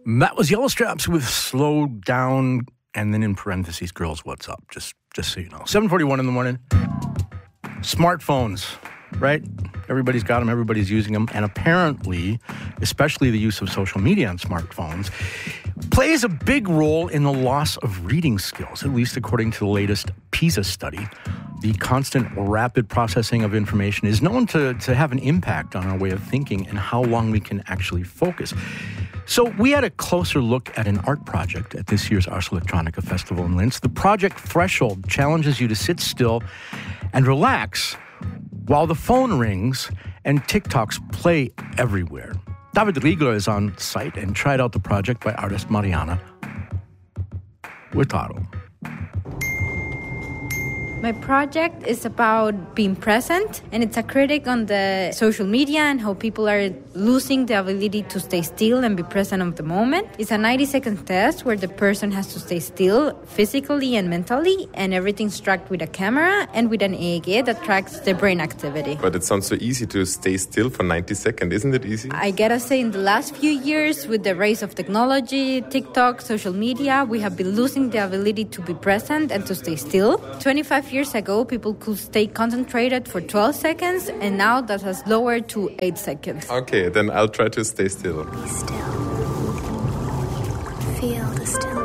That was Yellow Straps with Slow Down, and then in parentheses, Girls, What's Up? Just so you know. 7:41 in the morning. Smartphones, right? Everybody's got them. Everybody's using them. And apparently, especially the use of social media on smartphones, plays a big role in the loss of reading skills, at least according to the latest PISA study. The constant rapid processing of information is known to have an impact on our way of thinking and how long we can actually focus. So we had a closer look at an art project at this year's Ars Electronica Festival in Linz. The project Threshold challenges you to sit still and relax while the phone rings and TikToks play everywhere. David Riegler is on site and tried out the project by artist Mariana Hurtado. My project is about being present, and it's a critic on the social media and how people are losing the ability to stay still and be present of the moment. It's a 90-second test where the person has to stay still physically and mentally, and everything's tracked with a camera and with an EEG that tracks the brain activity. But it sounds so easy to stay still for 90 seconds. Isn't it easy? I gotta say, in the last few years, with the rise of technology, TikTok, social media, we have been losing the ability to be present and to stay still. 25 years ago, people could stay concentrated for 12 seconds, and now that has lowered to 8 seconds. Okay, then I'll try to stay still. Be still. Feel the stillness.